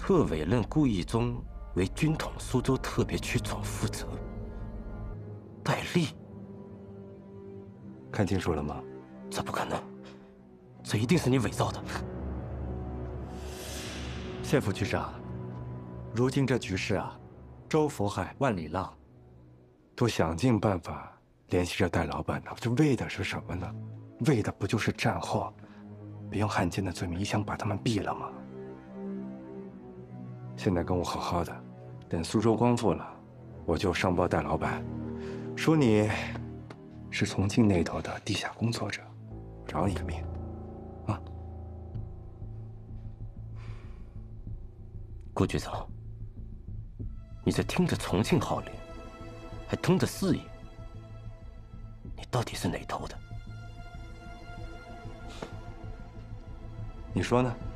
特委任顾义忠为军统苏州特别区总负责。戴笠， 看清楚了吗？ 这不可能，这一定是你伪造的。 谢副局长，如今这局势啊，周佛海、万里浪都想尽办法联系着戴老板呢，这为的是什么呢？为的不就是战后别用汉奸的罪名一枪把他们毙了吗？现在跟我好好的，等苏州光复了，我就上报戴老板，说你是重庆那头的地下工作者，饶你个命，啊！ 顾局长，你这听着重庆号令，还通着四野，你到底是哪头的？ 你说呢？